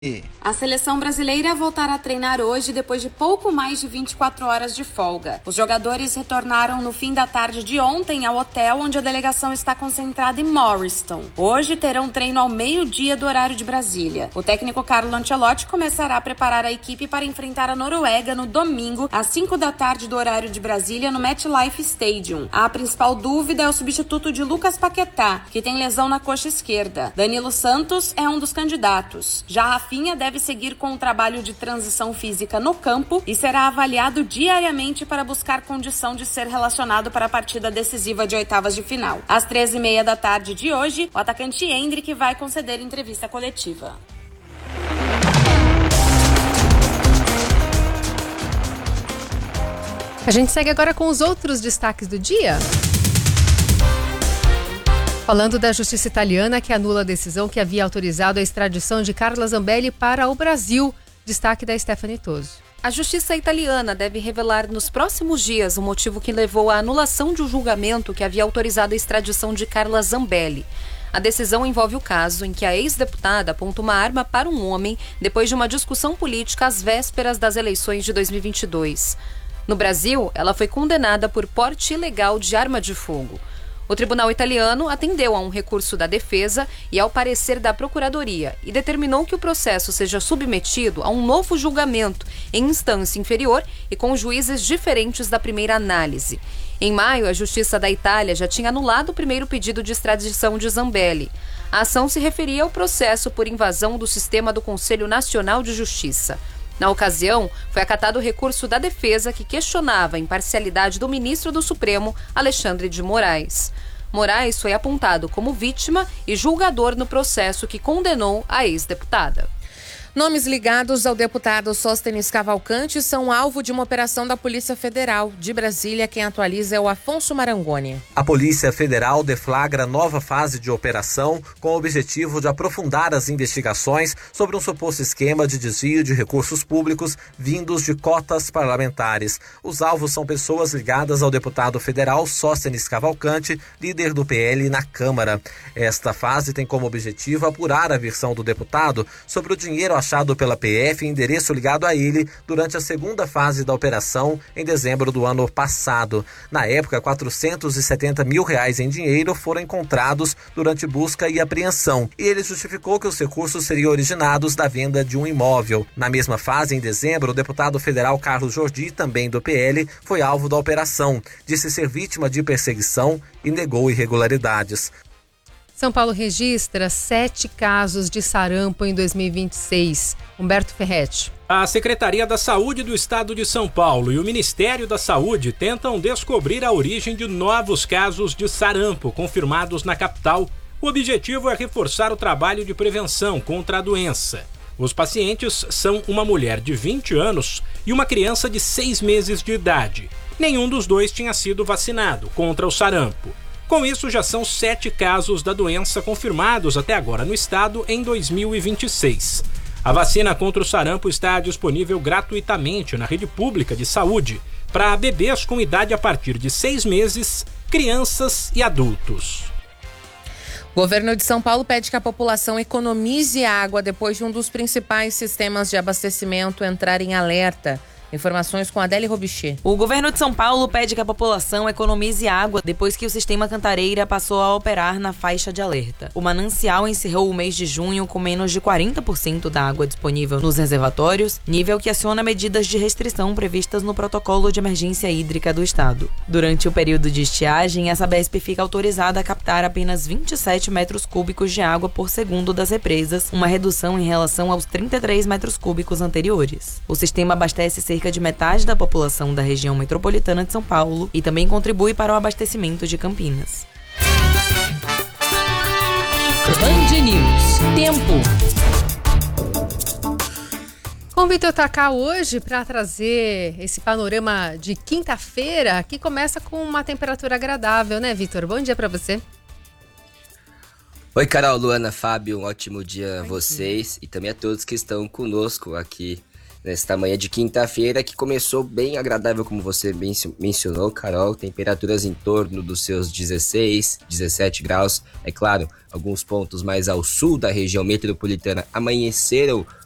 A seleção brasileira voltará a treinar hoje depois de pouco mais de 24 horas de folga. Os jogadores retornaram no fim da tarde de ontem ao hotel onde a delegação está concentrada em Morriston. Hoje terão treino ao meio-dia do horário de Brasília. O técnico Carlo Ancelotti começará a preparar a equipe para enfrentar a Noruega no domingo, às 5 da tarde do horário de Brasília, no MetLife Stadium. A principal dúvida é o substituto de Lucas Paquetá, que tem lesão na coxa esquerda. Danilo Santos é um dos candidatos. Já Rafinha deve seguir com o trabalho de transição física no campo e será avaliado diariamente para buscar condição de ser relacionado para a partida decisiva de oitavas de final. Às 13h30 da tarde de hoje, o atacante Endrick vai conceder entrevista coletiva. A gente segue agora com os outros destaques do dia. Falando da justiça italiana, que anula a decisão que havia autorizado a extradição de Carla Zambelli para o Brasil. Destaque da Stephanie Toso. A justiça italiana deve revelar nos próximos dias o motivo que levou à anulação de um julgamento que havia autorizado a extradição de Carla Zambelli. A decisão envolve o caso em que a ex-deputada aponta uma arma para um homem depois de uma discussão política às vésperas das eleições de 2022. No Brasil, ela foi condenada por porte ilegal de arma de fogo. O tribunal italiano atendeu a um recurso da defesa e ao parecer da Procuradoria e determinou que o processo seja submetido a um novo julgamento em instância inferior e com juízes diferentes da primeira análise. Em maio, a Justiça da Itália já tinha anulado o primeiro pedido de extradição de Zambelli. A ação se referia ao processo por invasão do sistema do Conselho Nacional de Justiça. Na ocasião, foi acatado o recurso da defesa que questionava a imparcialidade do ministro do Supremo, Alexandre de Moraes. Moraes foi apontado como vítima e julgador no processo que condenou a ex-deputada. Nomes ligados ao deputado Sóstenes Cavalcante são alvo de uma operação da Polícia Federal. De Brasília, quem atualiza é o Afonso Marangoni. A Polícia Federal deflagra nova fase de operação com o objetivo de aprofundar as investigações sobre um suposto esquema de desvio de recursos públicos vindos de cotas parlamentares. Os alvos são pessoas ligadas ao deputado federal Sóstenes Cavalcante, líder do PL na Câmara. Esta fase tem como objetivo apurar a versão do deputado sobre o dinheiro achado pela PF em endereço ligado a ele durante a segunda fase da operação em dezembro do ano passado. Na época, R$470 mil em dinheiro foram encontrados durante busca e apreensão, e ele justificou que os recursos seriam originados da venda de um imóvel. Na mesma fase, em dezembro, o deputado federal Carlos Jordi, também do PL, foi alvo da operação. Disse ser vítima de perseguição e negou irregularidades. São Paulo registra 7 casos de sarampo em 2026. Humberto Ferretti. A Secretaria da Saúde do Estado de São Paulo e o Ministério da Saúde tentam descobrir a origem de novos casos de sarampo confirmados na capital. O objetivo é reforçar o trabalho de prevenção contra a doença. Os pacientes são uma mulher de 20 anos e uma criança de 6 meses de idade. Nenhum dos dois tinha sido vacinado contra o sarampo. Com isso, já são 7 casos da doença confirmados até agora no estado em 2026. A vacina contra o sarampo está disponível gratuitamente na rede pública de saúde para bebês com idade a partir de 6 meses, crianças e adultos. O governo de São Paulo pede que a população economize água depois de um dos principais sistemas de abastecimento entrar em alerta. Informações com Adélia Robichê. O governo de São Paulo pede que a população economize água depois que o sistema Cantareira passou a operar na faixa de alerta. O manancial encerrou o mês de junho com menos de 40% da água disponível nos reservatórios, nível que aciona medidas de restrição previstas no protocolo de emergência hídrica do estado. Durante o período de estiagem, a Sabesp fica autorizada a captar apenas 27 metros cúbicos de água por segundo das represas, uma redução em relação aos 33 metros cúbicos anteriores. O sistema abastece cerca de metade da população da região metropolitana de São Paulo e também contribui para o abastecimento de Campinas. Band News. Tempo. Com o Vitor Taká hoje para trazer esse panorama de quinta-feira, que começa com uma temperatura agradável, né, Vitor? Bom dia para você. Oi, Carol, Luana, Fábio, um ótimo dia a vocês e também a todos que estão conosco aqui nesta manhã de quinta-feira, que começou bem agradável, como você bem mencionou, Carol. Temperaturas em torno dos seus 16, 17 graus. É claro, alguns pontos mais ao sul da região metropolitana amanheceram